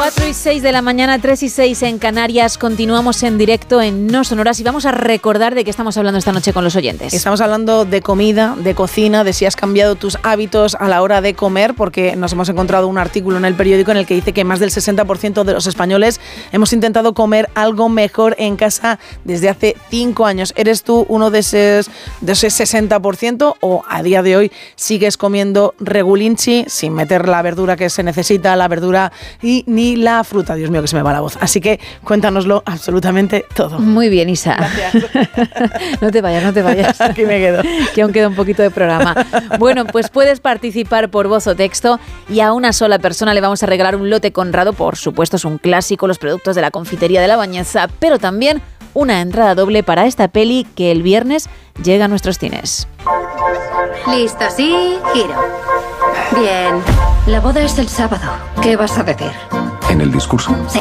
4:06 de la mañana, 3:06 en Canarias. Continuamos en directo en No Sonoras y vamos a recordar de qué estamos hablando esta noche con los oyentes. Estamos hablando de comida, de cocina, de si has cambiado tus hábitos a la hora de comer, porque nos hemos encontrado un artículo en el periódico en el que dice que más del 60% de los españoles hemos intentado comer algo mejor en casa desde hace 5 años. ¿Eres tú uno de ese 60% o a día de hoy sigues comiendo regulinchi sin meter la verdura que se necesita, la verdura y ni la fruta? Dios mío, que se me va la voz. Así que cuéntanoslo absolutamente todo. Muy bien, Isa. Gracias. No te vayas. Aquí me quedo. Que aún queda un poquito de programa. Bueno, pues puedes participar por voz o texto y a una sola persona le vamos a regalar un lote Conrado. Por supuesto, es un clásico, los productos de la confitería de La Bañeza, pero también una entrada doble para esta peli que el viernes llega a nuestros cines. Listo, sí, giro. Bien. La boda es el sábado. ¿Qué vas a decir? En el discurso. Sí.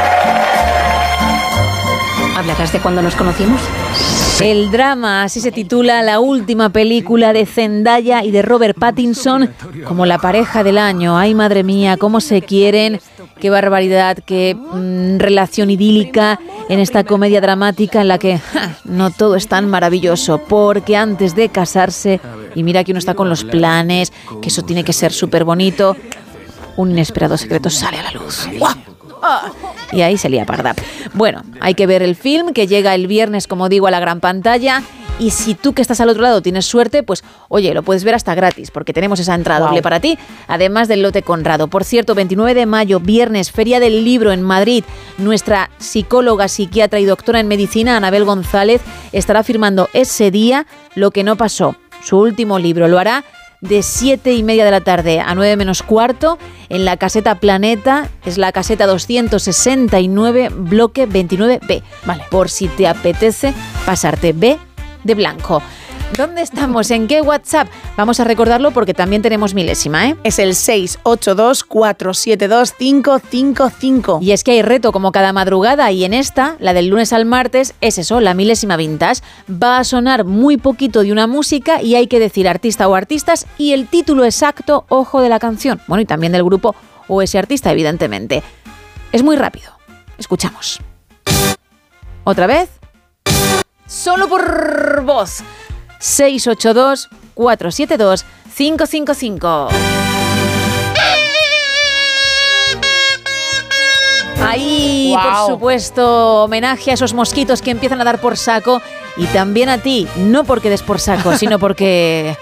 ¿Hablarás de cuando nos conocimos? El drama, así se titula la última película de Zendaya y de Robert Pattinson como la pareja del año. Ay, madre mía, cómo se quieren, qué barbaridad, qué relación idílica en esta comedia dramática en la que no todo es tan maravilloso, porque antes de casarse, y mira que uno está con los planes, que eso tiene que ser súper bonito, un inesperado secreto sale a la luz. ¡Guau! Y ahí se lía parda. Bueno, hay que ver el film que llega el viernes, como digo, a la gran pantalla. Y si tú que estás al otro lado tienes suerte, pues oye, lo puedes ver hasta gratis, porque tenemos esa entrada doble para ti, además del lote Conrado. Por cierto, 29 de mayo, viernes, Feria del Libro en Madrid. Nuestra psicóloga, psiquiatra y doctora en medicina, Anabel González, estará firmando ese día Lo que no pasó, su último libro. Lo hará de 7:30 de la tarde a 9 menos cuarto en la caseta Planeta, es la caseta 269, bloque 29B. Vale, por si te apetece pasarte. B de blanco. ¿Dónde estamos? ¿En qué WhatsApp? Vamos a recordarlo porque también tenemos milésima, ¿eh? Es el 682-472-555. Y es que hay reto como cada madrugada y en esta, la del lunes al martes, es eso, la milésima vintage. Va a sonar muy poquito de una música y hay que decir artista o artistas y el título exacto, ojo, de la canción. Bueno, y también del grupo o ese artista, evidentemente. Es muy rápido. Escuchamos. ¿Otra vez? Solo por voz. 682-472-555. Ahí, wow. Por supuesto, homenaje a esos mosquitos que empiezan a dar por saco y también a ti, no porque des por saco, sino porque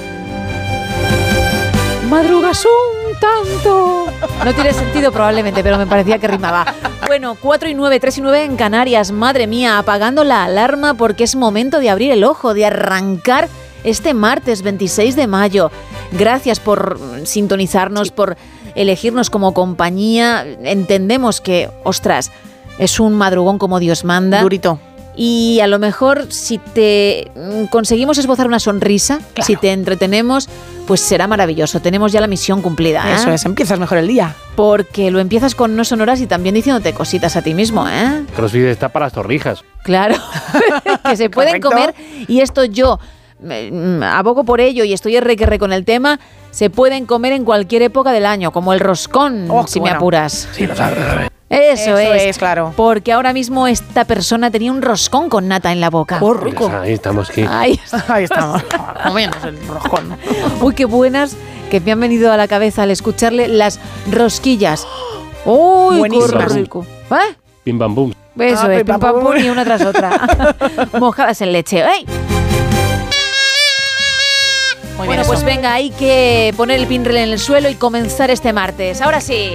madrugas un tanto. No tiene sentido probablemente, pero me parecía que rimaba. Bueno, 4:09, 3:09 en Canarias. Madre mía, apagando la alarma porque es momento de abrir el ojo, de arrancar este martes 26 de mayo. Gracias por sintonizarnos, por elegirnos como compañía. Entendemos que, ostras, es un madrugón como Dios manda. Durito. Y a lo mejor si te conseguimos esbozar una sonrisa, claro, si te entretenemos, pues será maravilloso. Tenemos ya la misión cumplida, ¿eh? Eso es, empiezas mejor el día. Porque lo empiezas con No Sonoras y también diciéndote cositas a ti mismo, ¿eh? CrossFit está para las torrijas. Claro, que se pueden comer. Y esto yo abogo por ello y estoy R con el tema. Se pueden comer en cualquier época del año, como el roscón, si me apuras. Sí, lo sabes. Eso es, claro. Porque ahora mismo esta persona tenía un roscón con nata en la boca. ¡Oh, rico! Ahí estamos, aquí. Ahí estamos. Comiendo el roscón. Uy, qué buenas que me han venido a la cabeza al escucharle las rosquillas. ¡Uy, buenísimas! Qué rico! ¿Eh? Pim pam pum. Eso es, pim pam pum y una tras otra. Mojadas en leche. ¡Ey! Muy bueno, pues venga, hay que poner el pinrel en el suelo y comenzar este martes. Ahora sí.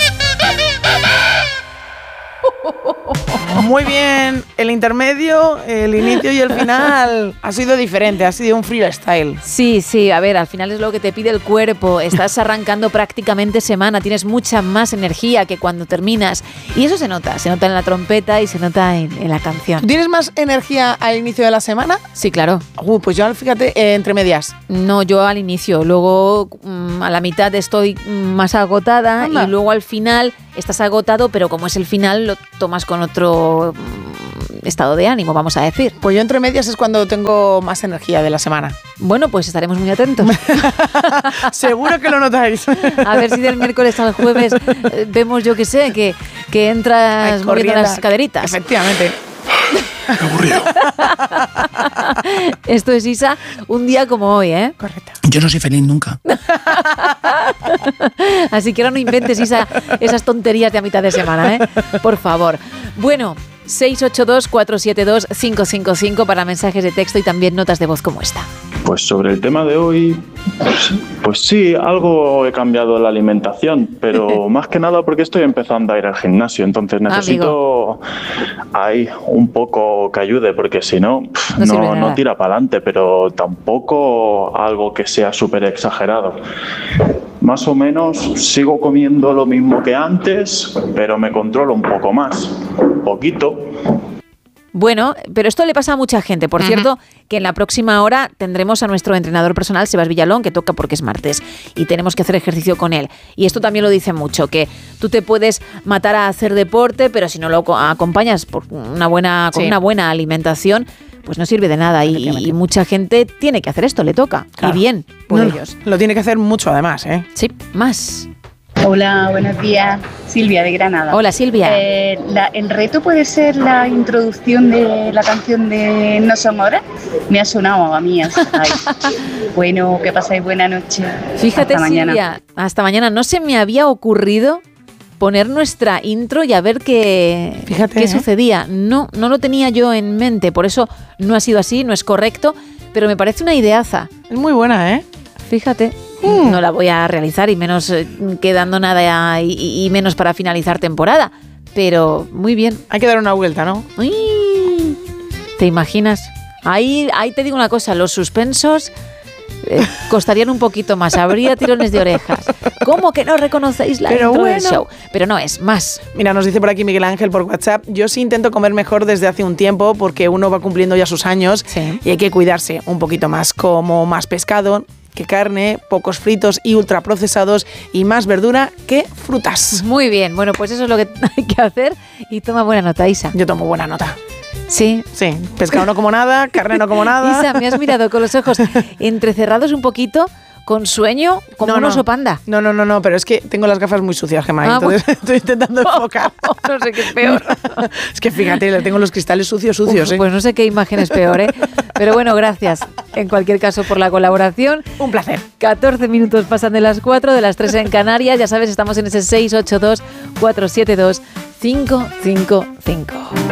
Muy bien, el intermedio, el inicio y el final ha sido diferente, ha sido un freestyle. Sí, a ver, al final es lo que te pide el cuerpo, estás arrancando prácticamente semana, tienes mucha más energía que cuando terminas y eso se nota en la trompeta y se nota en la canción. ¿Tienes más energía al inicio de la semana? Sí, claro. Pues yo, fíjate, entre medias. No, yo al inicio, luego a la mitad estoy más agotada. Anda. Y luego al final estás agotado, pero como es el final lo tomas con otro estado de ánimo, vamos a decir. Pues yo entre medias es cuando tengo más energía de la semana. Bueno, pues estaremos muy atentos. Seguro que lo notáis. A ver si del miércoles al jueves vemos, yo que sé, que entras moviendo las caderitas. Efectivamente. Qué aburrido. Esto es Isa, un día como hoy, ¿eh? Correcto. Yo no soy feliz nunca. Así que ahora no inventes, Isa, esas tonterías de a mitad de semana, ¿eh? Por favor. Bueno, 682-472-555 para mensajes de texto y también notas de voz como esta. Pues sobre el tema de hoy, pues sí, algo he cambiado en la alimentación, pero más que nada porque estoy empezando a ir al gimnasio, entonces necesito ahí un poco que ayude, porque si no, no tira para adelante, pero tampoco algo que sea súper exagerado. Más o menos sigo comiendo lo mismo que antes, pero me controlo un poco más, un poquito. Bueno, pero esto le pasa a mucha gente. Por cierto, que en la próxima hora tendremos a nuestro entrenador personal, Sebas Villalón, que toca porque es martes y tenemos que hacer ejercicio con él. Y esto también lo dice mucho, que tú te puedes matar a hacer deporte, pero si no lo acompañas por con una buena alimentación, pues no sirve de nada. Y mucha gente tiene que hacer esto, le toca. Claro. Y bien, por ellos. Lo tiene que hacer mucho además, ¿eh? Sí, más. Hola, buenos días. Silvia de Granada. Hola, Silvia. ¿El reto puede ser la introducción de la canción de No son horas? Me ha sonado a mí. Bueno, que pasáis buena noche. Fíjate, hasta Silvia, mañana. Hasta mañana. No se me había ocurrido poner nuestra intro y a ver qué sucedía. No lo tenía yo en mente, por eso no ha sido así, no es correcto, pero me parece una ideaza. Es muy buena, ¿eh? Fíjate. No la voy a realizar y menos quedando nada y menos para finalizar temporada. Pero muy bien. Hay que dar una vuelta, ¿no? Uy, ¿te imaginas? Ahí te digo una cosa, los suspensos costarían un poquito más, habría tirones de orejas. ¿Cómo que no reconocéis la intro del show? Pero no es más. Mira, nos dice por aquí Miguel Ángel por WhatsApp, yo sí intento comer mejor desde hace un tiempo porque uno va cumpliendo ya sus años y hay que cuidarse un poquito más, como más pescado que carne, pocos fritos y ultraprocesados y más verdura que frutas. Muy bien, bueno, pues eso es lo que hay que hacer y toma buena nota, Isa. Yo tomo buena nota. Sí. Sí, pescado no como nada, carne no como nada. Isa, me has mirado con los ojos entrecerrados un poquito, con sueño, como un oso panda. No, pero es que tengo las gafas muy sucias, Gemma, entonces estoy intentando enfocar. No sé qué es peor. Es que fíjate, le tengo los cristales sucios, ¿eh? Pues no sé qué imagen es peor, ¿eh? Pero bueno, gracias en cualquier caso por la colaboración. Un placer. 14 minutos pasan de las 4, de las 3 en Canarias. Ya sabes, estamos en ese 682-472-555.